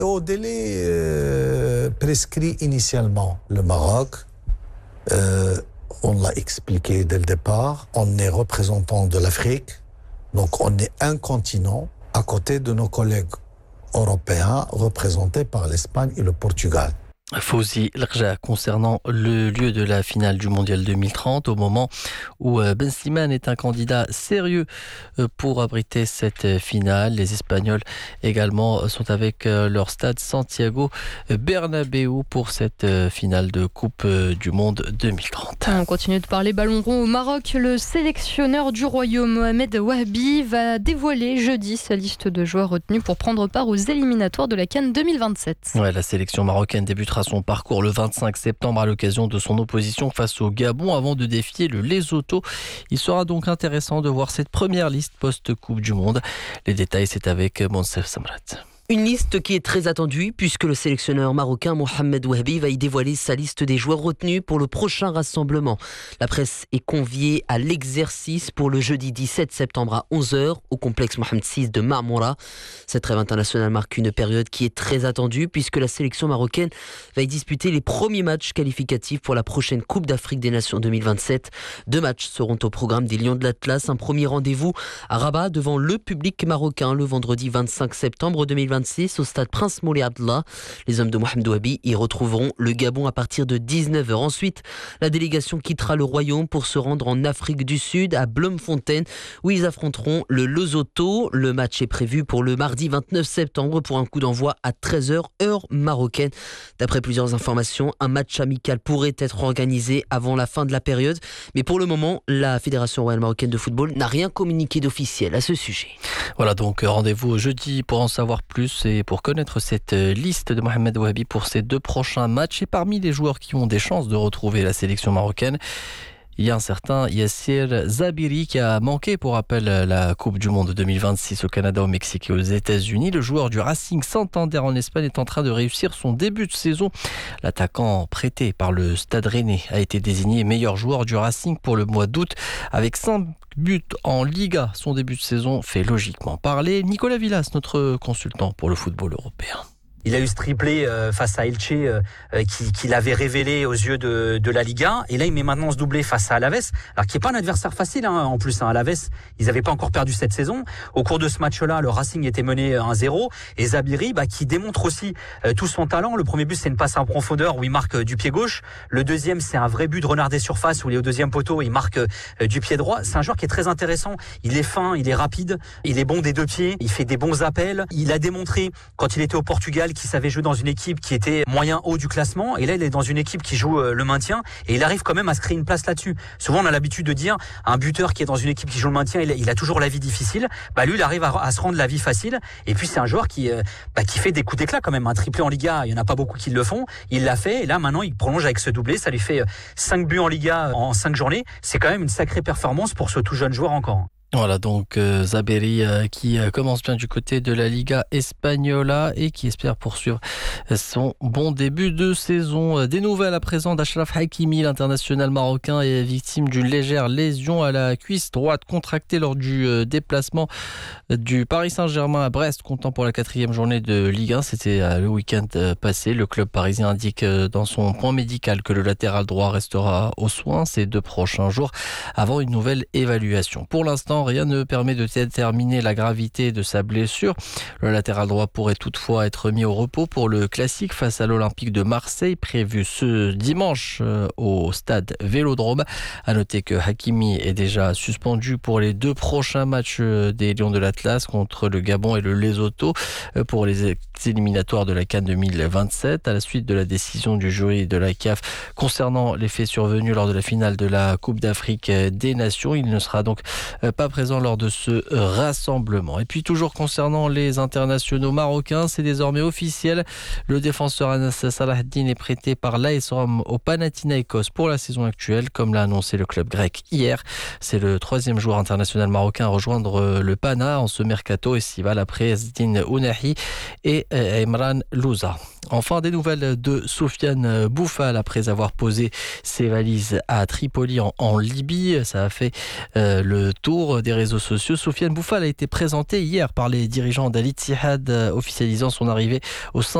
Au délai prescrit initialement, le Maroc, on l'a expliqué dès le départ, on est représentant de l'Afrique, donc on est un continent à côté de nos collègues européens représentés par l'Espagne et le Portugal. Fawzi Larja, concernant le lieu de la finale du Mondial 2030, au moment où Ben Slimane est un candidat sérieux pour abriter cette finale. Les Espagnols également sont avec leur stade Santiago Bernabéu pour cette finale de Coupe du Monde 2030. On continue de parler ballon rond au Maroc. Le sélectionneur du Royaume, Mohamed Wahbi, va dévoiler jeudi sa liste de joueurs retenus pour prendre part aux éliminatoires de la CAN 2027. Ouais, la sélection marocaine débutera son parcours le 25 septembre à l'occasion de son opposition face au Gabon avant de défier le Lesotho. Il sera donc intéressant de voir cette première liste post-Coupe du Monde. Les détails, c'est avec Monsef Samrat. Une liste qui est très attendue puisque le sélectionneur marocain Mohamed Wahbi va y dévoiler sa liste des joueurs retenus pour le prochain rassemblement. La presse est conviée à l'exercice pour le jeudi 17 septembre à 11h au complexe Mohamed VI de Marmora. Cette trêve internationale marque une période qui est très attendue puisque la sélection marocaine va y disputer les premiers matchs qualificatifs pour la prochaine Coupe d'Afrique des Nations 2027. 2 matchs seront au programme des Lions de l'Atlas. Un premier rendez-vous à Rabat devant le public marocain le vendredi 25 septembre 2026 au stade Prince Moulay Abdallah. Les hommes de Mohamed Wahbi y retrouveront le Gabon à partir de 19h. Ensuite, la délégation quittera le Royaume pour se rendre en Afrique du Sud, à Bloemfontein, où ils affronteront le Lesotho. Le match est prévu pour le mardi 29 septembre pour un coup d'envoi à 13h, heure marocaine. D'après plusieurs informations, un match amical pourrait être organisé avant la fin de la période. Mais pour le moment, la Fédération royale marocaine de football n'a rien communiqué d'officiel à ce sujet. Voilà, donc rendez-vous jeudi pour en savoir plus et pour connaître cette liste de Mohamed Wahbi pour ces 2 prochains matchs. Et parmi les joueurs qui ont des chances de retrouver la sélection marocaine, il y a un certain Yassir Zabiri qui a manqué, pour rappel, la Coupe du Monde 2026 au Canada, au Mexique et aux États-Unis. Le joueur du Racing Santander en Espagne est en train de réussir son début de saison. L'attaquant prêté par le Stade Rennais a été désigné meilleur joueur du Racing pour le mois d'août avec 5 buts en Liga. Son début de saison fait logiquement parler. Nicolas Villas, notre consultant pour le football européen. Il a eu ce triplé face à Elche qui l'avait révélé aux yeux de la Liga. Et là, il met maintenant ce doublé face à Alaves. Alors, qui n'est pas un adversaire facile, en plus. Alaves, ils n'avaient pas encore perdu cette saison. Au cours de ce match-là, le Racing était mené 1-0. Et Zabiri, qui démontre aussi tout son talent. Le premier but, c'est une passe en profondeur où il marque du pied gauche. Le deuxième, c'est un vrai but de renard des surfaces où il est au deuxième poteau et il marque du pied droit. C'est un joueur qui est très intéressant. Il est fin, il est rapide, il est bon des 2 pieds. Il fait des bons appels. Il a démontré, quand il était au Portugal, qui savait jouer dans une équipe qui était moyen haut du classement, et là il est dans une équipe qui joue le maintien, et il arrive quand même à se créer une place là-dessus. Souvent on a l'habitude de dire un buteur qui est dans une équipe qui joue le maintien, il a toujours la vie difficile. Lui il arrive à se rendre la vie facile, et puis c'est un joueur qui fait des coups d'éclat quand même. Un triplé en Liga, il y en a pas beaucoup qui le font, il l'a fait, et là maintenant il prolonge avec ce doublé, ça lui fait 5 buts en Liga en 5 journées. C'est quand même une sacrée performance pour ce tout jeune joueur encore. Voilà donc Zabiri qui commence bien du côté de la Liga Espagnola et qui espère poursuivre son bon début de saison. Des nouvelles à présent d'Achraf Hakimi, l'international marocain est victime d'une légère lésion à la cuisse droite contractée lors du déplacement du Paris Saint-Germain à Brest, comptant pour la 4e journée de Ligue 1. C'était le week-end passé. Le club parisien indique dans son point médical que le latéral droit restera aux soins ces 2 prochains jours avant une nouvelle évaluation. Pour l'instant, rien ne permet de déterminer la gravité de sa blessure. Le latéral droit pourrait toutefois être mis au repos pour le classique face à l'Olympique de Marseille, prévu ce dimanche au stade Vélodrome. À noter que Hakimi est déjà suspendu pour les 2 prochains matchs des Lions de l'Atlas contre le Gabon et le Lesotho pour les éliminatoires de la CAN 2027 à la suite de la décision du jury de la CAF concernant les faits survenus lors de la finale de la Coupe d'Afrique des Nations. Il ne sera donc pas présent lors de ce rassemblement. Et puis toujours concernant les internationaux marocains, c'est désormais officiel. Le défenseur Anas Salahdine est prêté par l'AS Rome au Panathinaikos pour la saison actuelle, comme l'a annoncé le club grec hier. C'est le 3e joueur international marocain à rejoindre le Pana en ce mercato estival après Yazdine Ounahi et Emran Louza. Enfin, des nouvelles de Soufiane Boufal après avoir posé ses valises à Tripoli en Libye. Ça a fait le tour des réseaux sociaux. Soufiane Boufal a été présenté hier par les dirigeants d'Al Ittihad officialisant son arrivée au sein